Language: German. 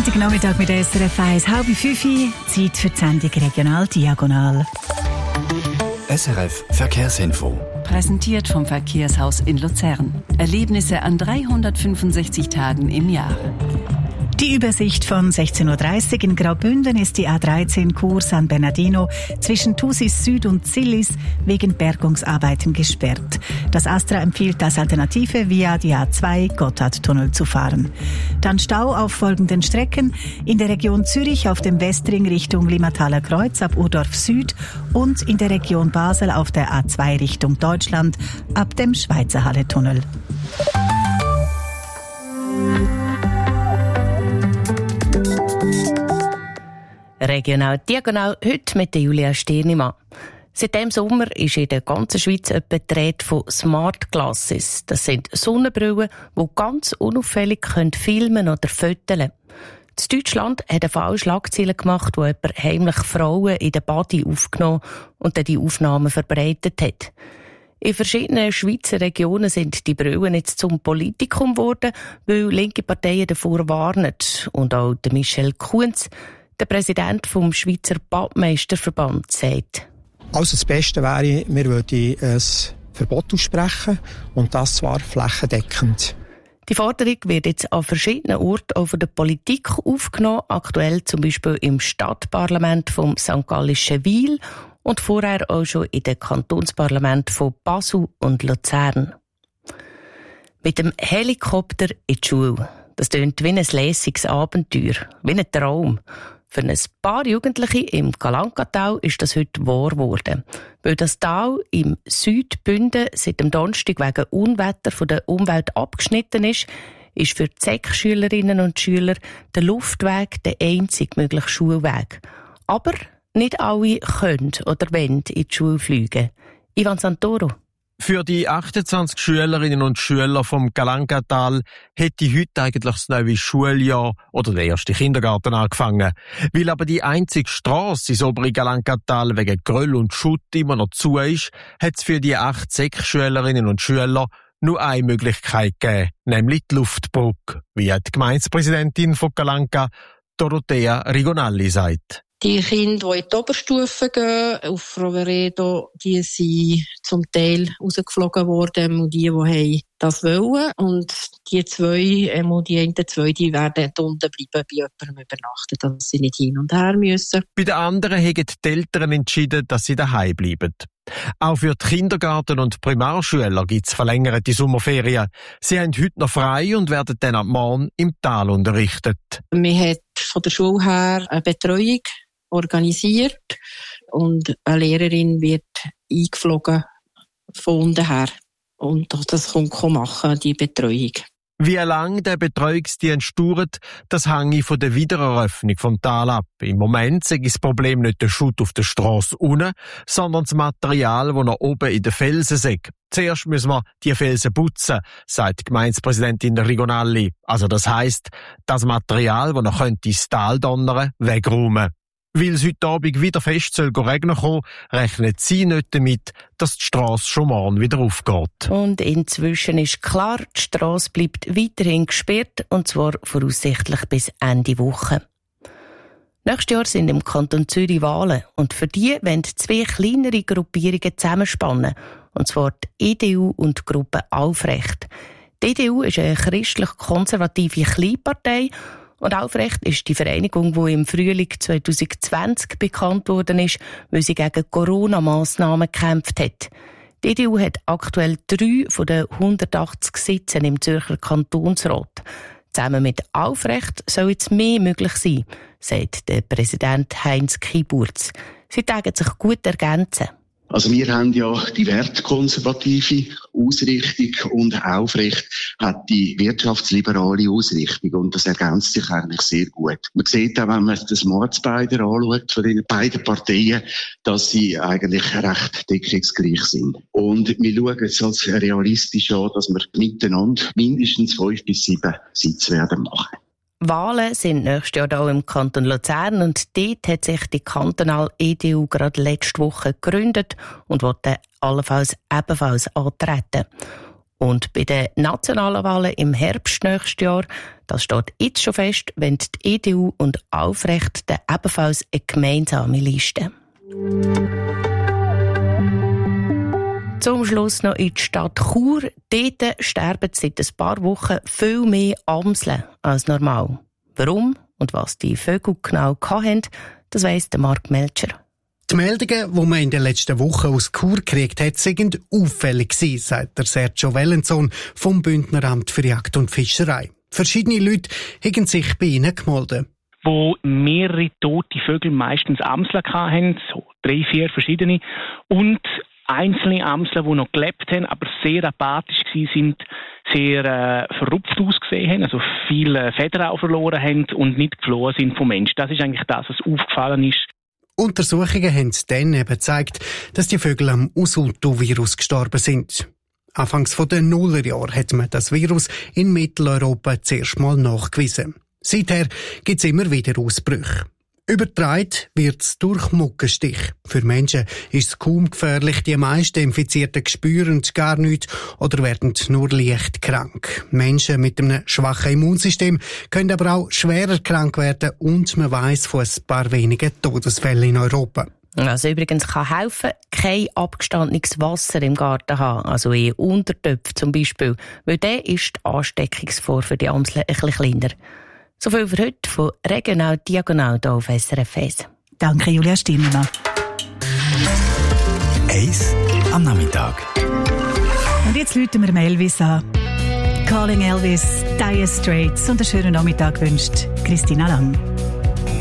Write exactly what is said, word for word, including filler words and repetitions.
Montagnachmittag mit S R F eins, halb fünf Uhr, Zeit für die Sendung Regional Diagonal. S R F Verkehrsinfo. Präsentiert vom Verkehrshaus in Luzern. Erlebnisse an dreihundertfünfundsechzig Tagen im Jahr. Die Übersicht von sechzehn Uhr dreißig in Graubünden ist die A dreizehn Chur San Bernardino zwischen Thusis Süd und Zillis wegen Bergungsarbeiten gesperrt. Das Astra empfiehlt als Alternative via die A zwei Gotthardtunnel zu fahren. Dann Stau auf folgenden Strecken: in der Region Zürich auf dem Westring Richtung Limataler Kreuz ab Urdorf Süd und in der Region Basel auf der A zwei Richtung Deutschland ab dem Schweizerhalle-Tunnel. Regional Diagonal, heute mit der Julia Stirnimann. Seit dem Sommer ist in der ganzen Schweiz etwa die Rede von Smart Glasses. Das sind Sonnenbrillen, die ganz unauffällig filmen oder fotografieren können. In Deutschland hat ein Fall Schlagzeilen gemacht, wo jemand heimlich Frauen in der Body aufgenommen und dann die Aufnahmen verbreitet hat. In verschiedenen Schweizer Regionen sind die Brillen jetzt zum Politikum geworden, weil linke Parteien davor warnen. Und auch der Michel Kunz, der Präsident vom Schweizer Badmeisterverband, sagt: Also das Beste wäre, wir würden ein Verbot aussprechen, und das zwar flächendeckend. Die Forderung wird jetzt an verschiedenen Orten auch von der Politik aufgenommen, aktuell zum Beispiel im Stadtparlament vom Sankt Gallischen Wil und vorher auch schon in den Kantonsparlamenten von Basel und Luzern. Mit dem Helikopter in die Schule. Das tönt wie ein lässiges Abenteuer, wie ein Traum. Für ein paar Jugendliche im Kalankatal ist das heute wahr geworden. Weil das Tal im Südbünden seit dem Donnerstag wegen Unwetter von der Umwelt abgeschnitten ist, ist für die S E C-Schülerinnen und Schüler der Luftweg der einzige mögliche Schulweg. Aber nicht alle können oder wollen in die Schule fliegen. Ivan Santoro. Für die achtundzwanzig Schülerinnen und Schüler vom Kalankatal hätte heute eigentlich das neue Schuljahr oder der erste Kindergarten angefangen. Weil aber die einzige Strasse ins obere Kalankatal wegen Geröll und Schutt immer noch zu ist, hat es für die acht S E C-Schülerinnen und Schüler nur eine Möglichkeit gegeben, nämlich die Luftbrücke, wie die Gemeindepräsidentin von Calanca, Dorothea Rigonalli, sagt. Die Kinder, die in die Oberstufe gehen, auf Roveredo, die sind zum Teil rausgeflogen worden, und die, die das wollen. Und die zwei, die einen zwei, die werden unten bleiben, bei jemandem übernachten, dass sie nicht hin und her müssen. Bei den anderen haben die Eltern entschieden, dass sie daheim bleiben. Auch für die Kindergarten- und Primarschüler gibt es verlängerte Sommerferien. Sie haben heute noch frei und werden dann ab morgen im Tal unterrichtet. Man hat von der Schule her eine Betreuung organisiert und eine Lehrerin wird eingeflogen von unten her. Und das kommt machen, die Betreuung. Wie lange der Betreuungsdienst dauert, das hängt von der Wiedereröffnung vom Tal ab. Im Moment ist das Problem nicht der Schutt auf der Strasse unten, sondern das Material, das noch oben in den Felsen ist. Zuerst müssen wir die Felsen putzen, sagt die Gemeindepräsidentin Rigonalli. Also das heisst, das Material, das noch ins Tal donnern, wegräumen. Weil es heute Abend wieder fest soll regnen kommen, rechnet sie nicht damit, dass die Strasse schon morgen wieder aufgeht. Und inzwischen ist klar, die Strasse bleibt weiterhin gesperrt, und zwar voraussichtlich bis Ende Woche. Nächstes Jahr sind im Kanton Zürich Wahlen, und für die wollen zwei kleinere Gruppierungen zusammenspannen, und zwar die E D U und die Gruppe Aufrecht. Die E D U ist eine christlich-konservative Kleinpartei, und Aufrecht ist die Vereinigung, die im Frühling zwanzig zwanzig bekannt worden ist, weil sie gegen Corona-Massnahmen gekämpft hat. Die E D U hat aktuell drei von den hundertachtzig Sitzen im Zürcher Kantonsrat. Zusammen mit Aufrecht soll jetzt mehr möglich sein, sagt der Präsident Heinz Kiburz. Sie tagen sich gut ergänzen. Also wir haben ja die wertkonservative Ausrichtung und Aufrecht hat die wirtschaftsliberale Ausrichtung, und das ergänzt sich eigentlich sehr gut. Man sieht auch, wenn man das Mordsbeider anschaut von den beiden Parteien, dass sie eigentlich recht deckungsgleich sind. Und wir schauen jetzt als realistisch an, dass wir miteinander mindestens fünf bis sieben Sitze werden machen. Wahlen sind nächstes Jahr hier im Kanton Luzern, und dort hat sich die kantonale E D U gerade letzte Woche gegründet und will allenfalls ebenfalls antreten. Und bei den nationalen Wahlen im Herbst nächstes Jahr, das steht jetzt schon fest, wollen die E D U und Aufrecht dann ebenfalls eine gemeinsame Liste. Zum Schluss noch in die Stadt Chur. Dort sterben seit ein paar Wochen viel mehr Amseln als normal. Warum und was die Vögel genau hatten, das weiss der Marc Melcher. Die Meldungen, die man in den letzten Wochen aus Chur gekriegt hat, sind auffällig gewesen, sagt der Sergio Wellensohn vom Bündneramt für Jagd und Fischerei. Verschiedene Leute haben sich bei ihnen gemeldet. Wo mehrere tote Vögel, meistens Amseln hatten, so drei, vier verschiedene, und einzelne Amseln, die noch gelebt haben, aber sehr apathisch waren, sehr äh, verrupft ausgesehen haben, also viele Federn auch verloren haben und nicht geflohen sind vom Mensch. Das ist eigentlich das, was aufgefallen ist. Untersuchungen haben dann eben gezeigt, dass die Vögel am Usultu-Virus gestorben sind. Anfangs der Nullerjahre hat man das Virus in Mitteleuropa zuerst mal nachgewiesen. Seither gibt es immer wieder Ausbrüche. Übertragen wird es durch Mückenstich. Für Menschen ist es kaum gefährlich. Die meisten Infizierten spüren gar nichts oder werden nur leicht krank. Menschen mit einem schwachen Immunsystem können aber auch schwerer krank werden und man weiss von ein paar wenigen Todesfällen in Europa. Also übrigens kann helfen, kein abgestandenes Wasser im Garten haben, also in Untertöpfen zum Beispiel, weil dann ist die Ansteckungsgefahr für die Amseln ein bisschen kleiner. So viel für heute von Regional Diagonal hier auf S R F eins. Danke, Julia Stirnmann. Eins am Nachmittag. Und jetzt läuten wir Elvis an. Calling Elvis, Dire Straits und einen schönen Nachmittag wünscht Christina Lang.